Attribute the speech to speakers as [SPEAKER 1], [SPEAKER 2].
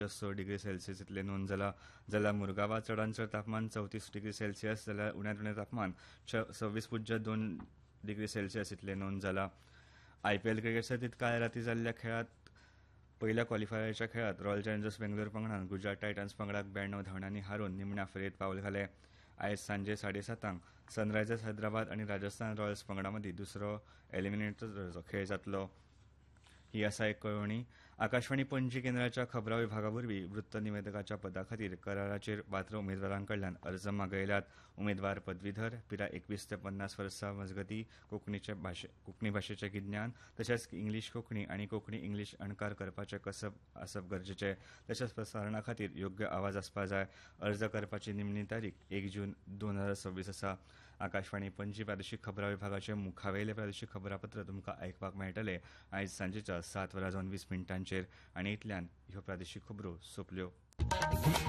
[SPEAKER 1] 6 degree Celsius इतले नोंद जाला. जाल्यार मुरगांवां चडांत चड तापमान 34 डिग्री सेल्सियस जाल्यार उण्यांत उणें तापमान 26.2 डिग्री सेल्सियस इतले नोंद जाला. आयपीएल क्रिकेट सर्तींत काल रातीं जाल्ल्या खेळांत पयल्या क्वॉलिफायरच्या खेळांत रॉयल चॅलेंजर्स बेंगळूर पंगडान गुजरात टायटन्स पंगडाक 92 धांवड्यांनी हारोवन निमण्या फेरयेंत पावल घालें. आयज सांजे 7:30 सनरायझर्स हैदराबाद आनी राजस्थान रॉयल्स पंगडां मदीं दुसरो एलिमिनेटरचो खेळ जातलो. ही आसा एक कळोवणी. आकाशवाणी पणजी केंद्राच्या खबरां विभागावरवीं वृत्त निवेदकाच्या पदा खातीर कराराचेर पात्र उमेदवारांकडल्यान अर्ज मागयल्यात. उमेदवार पदवीधर, पिराय 21 ते 50 वर्सां मजगतीं, कोंकणी भाशेचें गिन्यान तशेंच इंग्लीश कोंकणी आनी कोंकणी इंग्लीश अणकार करपाचें कसब आसप गरजेचें. तशेंच प्रसारणा खातीर योग्य आवाज आसपाक जाय. अर्ज करपाची निमणी तारीख 1 जून 2026 आसा. आकाशवाणी पणजी प्रादेशीक खबरां विभागाचे मुखावेले प्रादेशीक खबरापत्र तुमकां आयकपाक मेळटले आयज सांजेच्या 7:20 आनी इतल्यान ह्यो प्रादेशीक खबरो सोंपल्यो.